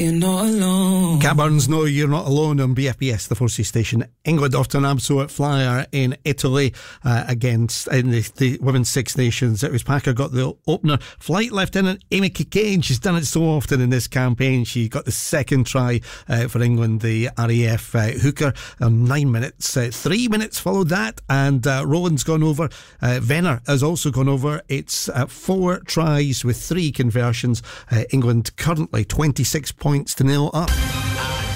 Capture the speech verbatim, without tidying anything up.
you're not alone. Cat Burns, No, You're Not Alone on B F B S, the four C station. England off to an absolute flyer in Italy uh, against in the, the Women's Six Nations. It was Packer got the opener. Flight Lieutenant Amy Kikane, she's done it so often in this campaign. She got the second try uh, for England, the R A F uh, hooker, um, nine minutes. Uh, three minutes followed that, and uh, Roland's gone over. Uh, Venner has also gone over. It's uh, four tries with three conversions. Uh, England currently twenty-six points to nil up.